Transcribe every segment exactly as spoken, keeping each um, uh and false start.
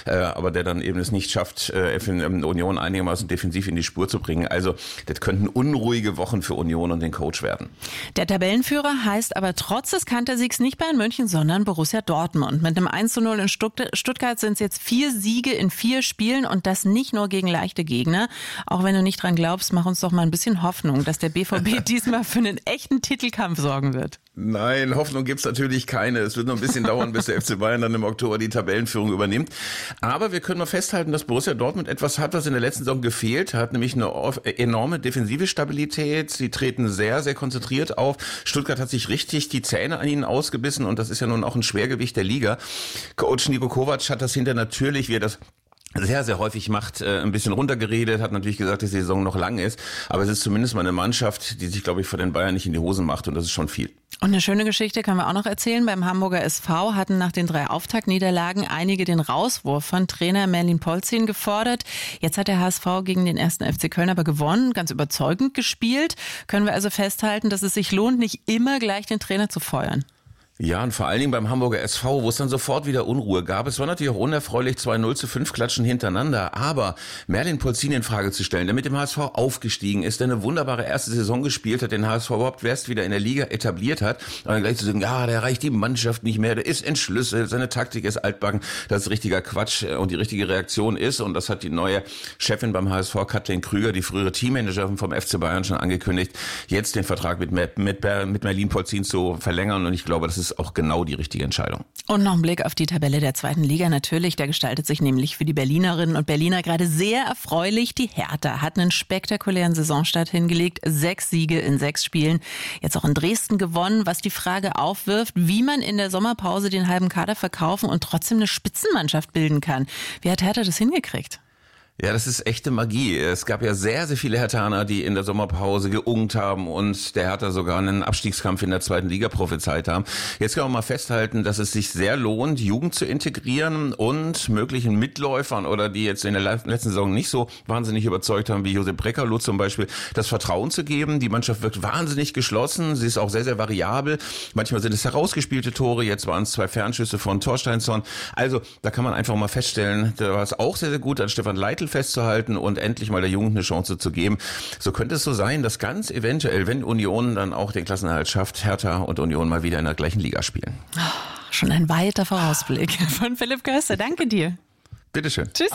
äh, aber der dann eben es nicht schafft, äh, Union einigermaßen defensiv in die Spur zu bringen. Also das könnten unruhige Wochen für Union und den Coach werden. Der Tabellenführer heißt aber trotz des Kantersiegs nicht Bayern München, sondern Borussia Dortmund. Mit einem eins zu null in Stuttgart sind es jetzt vier Siege in vier Spielen und das nicht nur gegen leichte Gegner. Auch wenn du nicht dran glaubst, mach uns doch mal ein bisschen Hoffnung, dass der B V B diesmal für einen echten Titelkampf sorgen wird. Nein, Hoffnung gibt's natürlich keine. Es wird noch ein bisschen dauern, bis der F C Bayern dann im Oktober die Tabellenführung übernimmt. Aber wir können noch festhalten, dass Borussia Dortmund etwas hat, was in der letzten Saison gefehlt hat, nämlich eine enorme defensive Stabilität. Sie treten sehr, sehr konzentriert auf. Stuttgart hat sich richtig die Zähne an ihnen ausgebissen und das ist ja nun auch ein Schwergewicht der Liga. Coach Niko Kovac hat das hinter natürlich, wie er das sehr, sehr häufig macht, äh, ein bisschen runtergeredet, hat natürlich gesagt, dass die Saison noch lang ist, aber es ist zumindest mal eine Mannschaft, die sich, glaube ich, vor den Bayern nicht in die Hosen macht und das ist schon viel. Und eine schöne Geschichte können wir auch noch erzählen. Beim Hamburger S V hatten nach den drei Auftaktniederlagen einige den Rauswurf von Trainer Merlin Polzin gefordert. Jetzt hat der H S V gegen den ersten F C Köln aber gewonnen, ganz überzeugend gespielt. Können wir also festhalten, dass es sich lohnt, nicht immer gleich den Trainer zu feuern? Ja, und vor allen Dingen beim Hamburger S V, wo es dann sofort wieder Unruhe gab. Es war natürlich auch unerfreulich, zwei null zu fünf Klatschen hintereinander. Aber Merlin Polzin in Frage zu stellen, der mit dem H S V aufgestiegen ist, der eine wunderbare erste Saison gespielt hat, den H S V überhaupt erst wieder in der Liga etabliert hat. Und dann gleich zu sagen, ja, der erreicht die Mannschaft nicht mehr, der ist entschlüsselt, seine Taktik ist altbacken. Das ist richtiger Quatsch und die richtige Reaktion ist, und das hat die neue Chefin beim H S V, Kathleen Krüger, die frühere Teammanagerin vom F C Bayern, schon angekündigt, jetzt den Vertrag mit, mit, mit Merlin Polzin zu verlängern. Und ich glaube, das ist auch genau die richtige Entscheidung. Und noch ein Blick auf die Tabelle der zweiten Liga natürlich. Da gestaltet sich nämlich für die Berlinerinnen und Berliner gerade sehr erfreulich. Die Hertha hat einen spektakulären Saisonstart hingelegt. Sechs Siege in sechs Spielen. Jetzt auch in Dresden gewonnen, was die Frage aufwirft, wie man in der Sommerpause den halben Kader verkaufen und trotzdem eine Spitzenmannschaft bilden kann. Wie hat Hertha das hingekriegt? Ja, das ist echte Magie. Es gab ja sehr, sehr viele Herthaner, die in der Sommerpause geungt haben und der Hertha sogar einen Abstiegskampf in der zweiten Liga prophezeit haben. Jetzt kann man mal festhalten, dass es sich sehr lohnt, Jugend zu integrieren und möglichen Mitläufern oder die jetzt in der letzten Saison nicht so wahnsinnig überzeugt haben, wie Josep Brekalo zum Beispiel, das Vertrauen zu geben. Die Mannschaft wirkt wahnsinnig geschlossen. Sie ist auch sehr, sehr variabel. Manchmal sind es herausgespielte Tore. Jetzt waren es zwei Fernschüsse von Torsteinsson. Also da kann man einfach mal feststellen, da war es auch sehr, sehr gut, an Stefan Leitl festzuhalten und endlich mal der Jugend eine Chance zu geben. So könnte es so sein, dass ganz eventuell, wenn Union dann auch den Klassenerhalt schafft, Hertha und Union mal wieder in der gleichen Liga spielen. Oh, schon ein weiter Vorausblick von Philipp Köster. Danke dir. Bitteschön. Tschüss.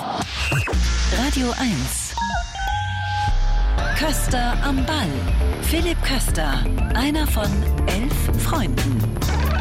Radio eins. Köster am Ball. Philipp Köster, einer von elf Freunden.